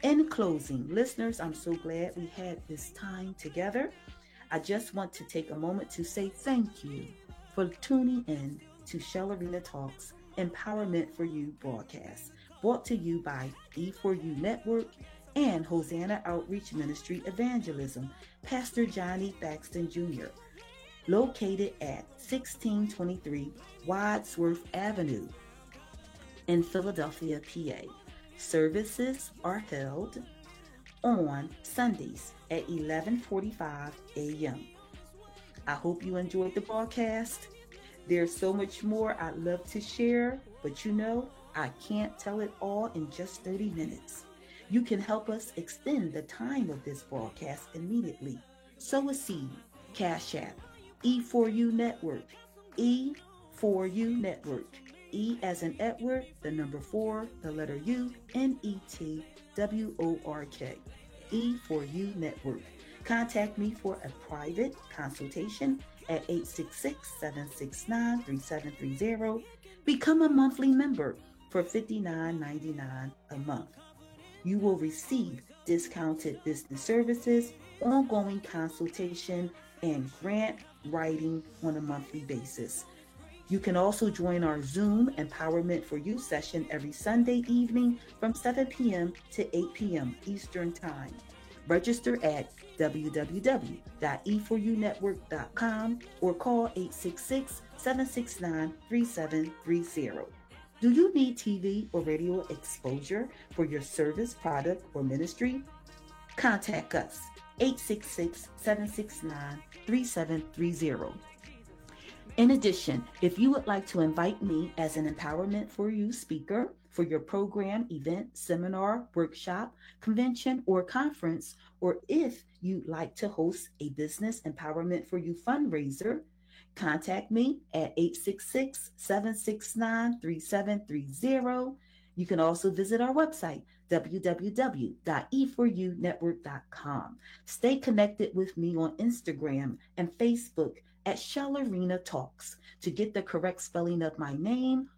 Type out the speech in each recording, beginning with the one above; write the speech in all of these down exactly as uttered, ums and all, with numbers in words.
In closing, listeners, I'm so glad we had this time together. I just want to take a moment to say thank you for tuning in to Shellerina Talks Empowerment for You broadcast, brought to you by E four U Network and Hosanna Outreach Ministry Evangelism, Pastor Johnny Thaxton Junior, located at sixteen twenty-three Wadsworth Avenue in Philadelphia, P A. Services are held on Sundays at eleven forty-five a.m. I hope you enjoyed the broadcast. There's so much more I'd love to share, but you know, I can't tell it all in just thirty minutes. You can help us extend the time of this broadcast immediately. Sow a seed, Cash App, E four U Network, E four U Network. E as in Edward, the number four, the letter U, N E T W O R K. E four U Network. Contact me for a private consultation at eight six six, seven six nine, three seven three zero. Become a monthly member for fifty-nine ninety-nine a month. You will receive discounted business services, ongoing consultation, and grant writing on a monthly basis. You can also join our Zoom Empowerment for You session every Sunday evening from seven p.m. to eight p.m. Eastern Time. Register at w w w dot e four u network dot com or call eight six six, seven six nine, three seven three zero. Do you need T V or radio exposure for your service, product, or ministry? Contact us, eight six six, seven six nine, three seven three zero. In addition, if you would like to invite me as an Empowerment for You speaker for your program, event, seminar, workshop, convention, or conference, or if you'd like to host a Business Empowerment for You fundraiser, contact me at eight six six, seven six nine, three seven three zero. You can also visit our website, w w w dot e four u network dot com. Stay connected with me on Instagram and Facebook at Shellerina Talks to get the correct spelling of my name.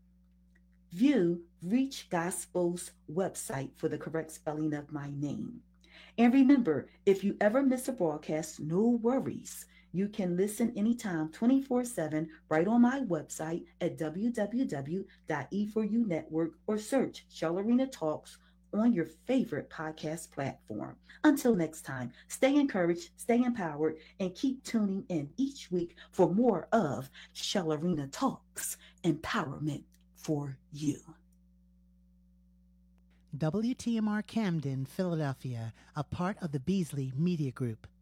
View Reach Gospel's website for the correct spelling of my name. And remember, if you ever miss a broadcast, no worries. You can listen anytime, twenty-four seven, right on my website at w w w dot e four u network or search Shellerina Talks on your favorite podcast platform. Until next time, stay encouraged, stay empowered, and keep tuning in each week for more of Shellerina Talks Empowerment for You. W T M R Camden, Philadelphia, a part of the Beasley Media Group.